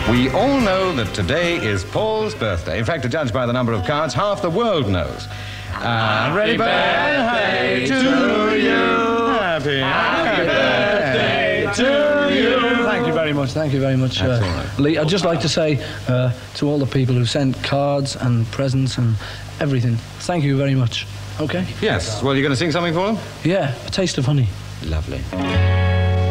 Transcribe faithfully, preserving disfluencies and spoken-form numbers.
We all know that today is Paul's birthday. In fact, to judge by the number of cards, half the world knows. Uh, ready, birthday to you. Happy, happy birthday to you. Thank you very much. Thank you very much, uh, right. Lee. I'd just like to say uh, to all the people who sent cards and presents and everything, thank you very much. Okay? Yes. Well, you're going to sing something for them? Yeah, A Taste of Honey. Lovely.